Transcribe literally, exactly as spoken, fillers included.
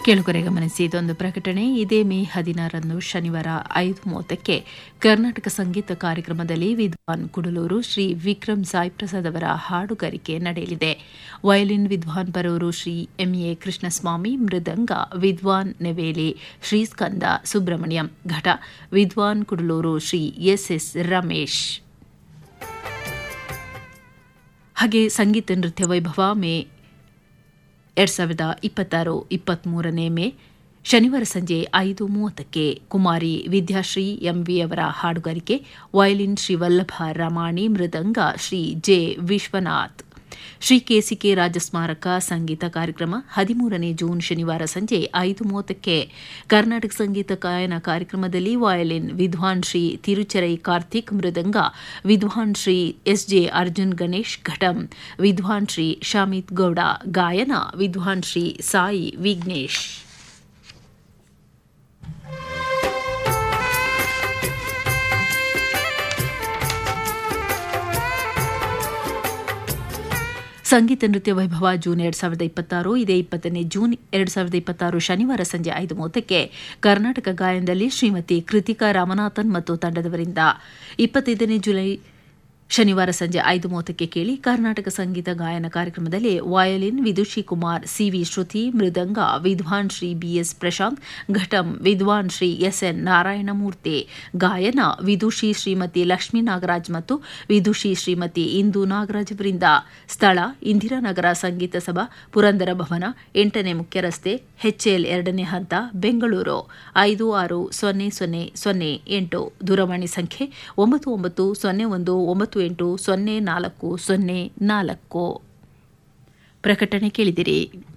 ಕೇಳುಗರೆ ಗಮನಿಸಿ, ಇದೊಂದು ಪ್ರಕಟಣೆ. ಇದೇ ಮೇ ಹದಿನಾರರಂದು ಶನಿವಾರ ಐದು ಮೂವತ್ತಕ್ಕೆ ಕರ್ನಾಟಕ ಸಂಗೀತ ಕಾರ್ಯಕ್ರಮದಲ್ಲಿ ವಿದ್ವಾನ್ ಕುಡಲೂರು ಶ್ರೀ ವಿಕ್ರಮ್ ಸಾಯಿ ಪ್ರಸಾದ್ ಅವರ ಹಾಡುಗಾರಿಕೆ ನಡೆಯಲಿದೆ. ವಯಲಿನ್ ವಿದ್ವಾನ್ ಪರವರು ಶ್ರೀ ಎಂಎ ಕೃಷ್ಣಸ್ವಾಮಿ, ಮೃದಂಗ ವಿದ್ವಾನ್ ನೆವೇಲಿ ಶ್ರೀಸ್ಕಂದ ಸುಬ್ರಹ್ಮಣ್ಯಂ, ಘಟ ವಿದ್ವಾನ್ ಕುಡಲೂರು ಶ್ರೀ ಎಸ್ಎಸ್ ರಮೇಶ್. ಹಾಗೆ ಸಂಗೀತ ನೃತ್ಯ ವೈಭವ ಮೇ ಎರಡು ಸಾವಿರದ ಇಪ್ಪತ್ತಾರು ಇಪ್ಪತ್ಮೂರನೇ ಮೇ ಶನಿವಾರ ಸಂಜೆ ಐದು ಮೂವತ್ತಕ್ಕೆ ಕುಮಾರಿ ವಿದ್ಯಾಶ್ರೀ ಎಂವಿ ಅವರ ಹಾಡುಗಾರಿಕೆ, ವಯಲಿನ್ ಶ್ರೀ ವಲ್ಲಭ ರಮಾಣಿ, ಮೃದಂಗ ಶ್ರೀ ಜೆ ವಿಶ್ವನಾಥ್. ಶ್ರೀ ಕೆಸಿಕೆ ರಾಜಸ್ಮಾರಕ ಸಂಗೀತ ಕಾರ್ಯಕ್ರಮ ಹದಿಮೂರನೇ ಜೂನ್ ಶನಿವಾರ ಸಂಜೆ ಐದು ಮೂವತ್ತಕ್ಕೆ ಕರ್ನಾಟಕ ಸಂಗೀತ ಗಾಯನ ಕಾರ್ಯಕ್ರಮದಲ್ಲಿ ವಯಲಿನ್ ವಿದ್ವಾನ್ ಶ್ರೀ ತಿರುಚರೈ ಕಾರ್ತಿಕ್, ಮೃದಂಗ ವಿದ್ವಾನ್ ಶ್ರೀ ಎಸ್ಜೆ ಅರ್ಜುನ್ ಗಣೇಶ್, ಘಟಂ ವಿದ್ವಾನ್ ಶ್ರೀ ಶಾಮಿತ್ ಗೌಡ, ಗಾಯನ ವಿದ್ವಾನ್ ಶ್ರೀ ಸಾಯಿ ವಿಘ್ನೇಶ್. ಸಂಗೀತ ನೃತ್ಯ ವೈಭವ ಜೂನ್ ಎರಡು ಸಾವಿರದ ಇಪ್ಪತ್ತಾರು ಇದೇ ಇಪ್ಪತ್ತನೇ ಜೂನ್ ಎರಡು ಸಾವಿರದ ಇಪ್ಪತ್ತಾರು ಶನಿವಾರ ಸಂಜೆ ಐದು ಮೂವತ್ತಕ್ಕೆ ಕರ್ನಾಟಕ ಗಾಯನದಲ್ಲಿ ಶ್ರೀಮತಿ ಕೃತಿಕಾ ರಾಮನಾಥನ್ ಮತ್ತು ತಂಡದವರಿಂದ. ಇಪ್ಪತ್ತೈದನೇ ಜುಲೈ ಶನಿವಾರ ಸಂಜೆ ಐದು ಮೂವತ್ತಕ್ಕೆ ಕೇಳಿ ಕರ್ನಾಟಕ ಸಂಗೀತ ಗಾಯನ ಕಾರ್ಯಕ್ರಮದಲ್ಲಿ ವಯಲಿನ್ ವಿದುಷಿ ಕುಮಾರ್, ಸಿವಿ ಶ್ರುತಿ, ಮೃದಂಗ ವಿದ್ವಾನ್ ಶ್ರೀ ಬಿಎಸ್ ಪ್ರಶಾಂತ್, ಘಟಂ ವಿದ್ವಾನ್ ಶ್ರೀ ಎಸ್ಎನ್ ನಾರಾಯಣಮೂರ್ತಿ, ಗಾಯನ ವಿದುಷಿ ಶ್ರೀಮತಿ ಲಕ್ಷ್ಮೀ ನಾಗರಾಜ್ ಮತ್ತು ವಿದುಷಿ ಶ್ರೀಮತಿ ಇಂದು ನಾಗರಾಜ್ ಅವರಿಂದ. ಸ್ಥಳ ಇಂದಿರಾನಗರ ಸಂಗೀತ ಸಭಾ, ಪುರಂದರ ಭವನ, ಎಂಟನೇ ಮುಖ್ಯ ರಸ್ತೆ, ಎಚ್ಎಲ್ ಎರಡನೇ ಹಂತ, ಬೆಂಗಳೂರು ಐದು ಆರು ಸೊನ್ನೆ ಸೊನ್ನೆ ಸೊನ್ನೆ ಎಂಟು. ದೂರವಾಣಿ ಸಂಖ್ಯೆ ಒಂಬತ್ತು ಒಂಬತ್ತು ಸೊನ್ನೆ ಒಂದು ಒಂಬತ್ತು ಎಂಟು ಸೊನ್ನೆ ನಾಲ್ಕು ಸೊನ್ನೆ ನಾಲ್ಕು. ಪ್ರಕಟಣೆ ಕೇಳಿದಿರಿ.